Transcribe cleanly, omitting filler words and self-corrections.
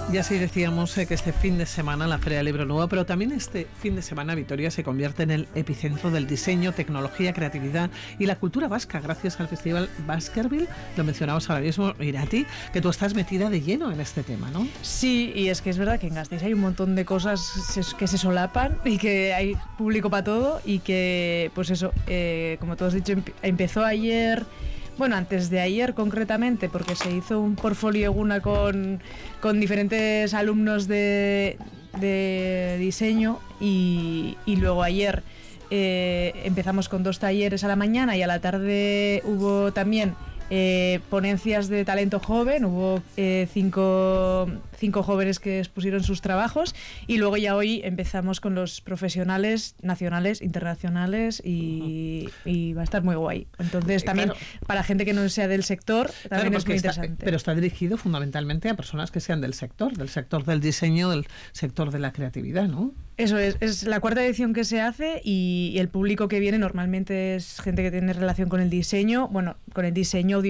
Y así decíamos que este fin de semana la Feria del Libro Nuevo, pero también este fin de semana Vitoria se convierte en el epicentro del diseño, tecnología, creatividad y la cultura vasca, gracias al Festival Baskerville. Lo mencionabas ahora mismo, Irati, que tú estás metida de lleno en este tema, ¿no? Sí, y es que es verdad que en Gasteiz hay un montón de cosas que se solapan y que hay público para todo y que, pues eso, como tú has dicho, empezó ayer. Bueno, antes de ayer concretamente, porque se hizo un portfolio eguna con diferentes alumnos de diseño y luego ayer empezamos con 2 talleres a la mañana y a la tarde hubo también ponencias de talento joven, hubo 5 jóvenes que expusieron sus trabajos y luego ya hoy empezamos con los profesionales nacionales, internacionales y va a estar muy guay. Entonces también claro, para gente que no sea del sector también es muy interesante. Pero está dirigido fundamentalmente a personas que sean del sector del diseño, del sector de la creatividad, ¿no? Eso es la 4ª edición que se hace y el público que viene normalmente es gente que tiene relación con el diseño, bueno, con el diseño